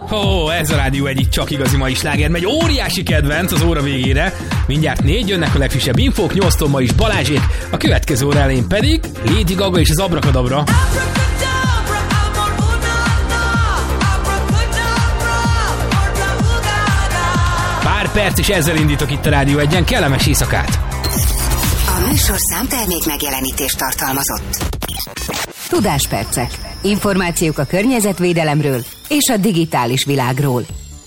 Ez a Rádió egyik csak igazi mai sláger, megy óriási kedvenc az óra végére. Mindjárt 4 jönnek a legfrissebb infók, 8-tól ma is Balázsék, a következő óra elején pedig Lady Gaga és az Abracadabra. Pár perc és ezzel indítok itt a Rádió egyen, kellemes éjszakát! A műsor számtermék megjelenítést tartalmazott. Tudáspercek. Információk a környezetvédelemről és a digitális világról.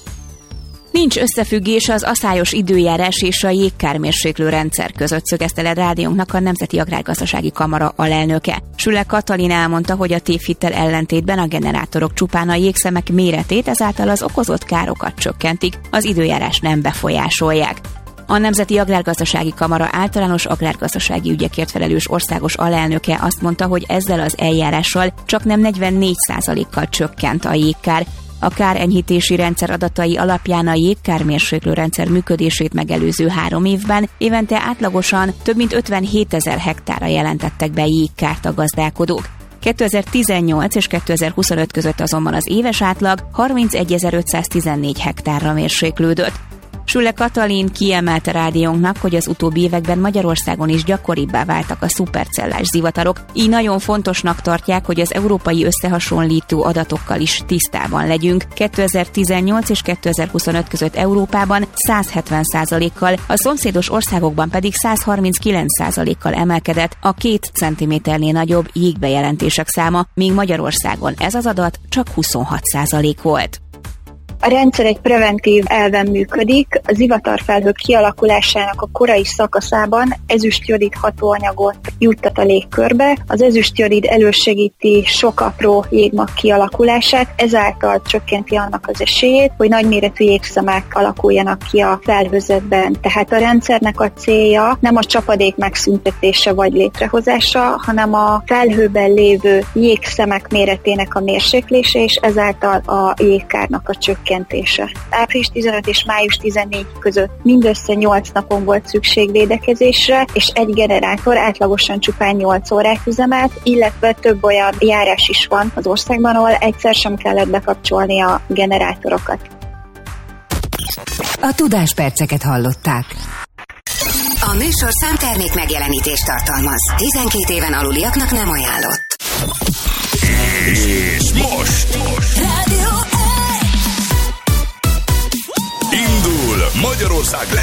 Nincs összefüggés az aszályos időjárás és a jégkármérséklő rendszer között, szögezte le rádiónknak a Nemzeti Agrárgazdasági Kamara alelnöke. Süle Katalin elmondta, hogy a tévhittel ellentétben a generátorok csupán a jégszemek méretét, ezáltal az okozott károkat csökkentik, az időjárás nem befolyásolják. A Nemzeti Agrárgazdasági Kamara általános agrárgazdasági ügyekért felelős országos alelnöke azt mondta, hogy ezzel az eljárással csaknem 44%-kal csökkent a jégkár. A kárenyhítési rendszer adatai alapján a jégkármérséklő rendszer működését megelőző 3 évben évente átlagosan több mint 57 000 hektárra jelentettek be jégkárt a gazdálkodók. 2018 és 2025 között azonban az éves átlag 31.514 hektárra mérséklődött. Süle Katalin kiemelte rádiónknak, hogy az utóbbi években Magyarországon is gyakoribbá váltak a szupercellás zivatarok, így nagyon fontosnak tartják, hogy az európai összehasonlító adatokkal is tisztában legyünk. 2018 és 2025 között Európában 170%-kal, a szomszédos országokban pedig 139%-kal emelkedett a 2 centiméternél nagyobb jégbejelentések száma, míg Magyarországon ez az adat csak 26% volt. A rendszer egy preventív elven működik, az zivatarfelhők kialakulásának a korai szakaszában ezüstjodid hatóanyagot juttat a légkörbe. Az ezüstjodid elősegíti sok apró jégmag kialakulását, ezáltal csökkenti annak az esélyét, hogy nagyméretű jégszemek alakuljanak ki a felhőzetben. Tehát a rendszernek a célja nem a csapadék megszüntetése vagy létrehozása, hanem a felhőben lévő jégszemek méretének a mérséklése, és ezáltal a jégkárnak a csökkentése. Április 15 és május 14 között mindössze 8 napon volt szükség védekezésre, és egy generátor átlagosan csupán 8 órát üzemelt, illetve több olyan járás is van az országban, ahol egyszer sem kellett bekapcsolni a generátorokat. A tudásperceket hallották. A műsor számtermék megjelenítést tartalmaz. 12 éven aluliaknak nem ajánlott. És most Rádió indul Magyarország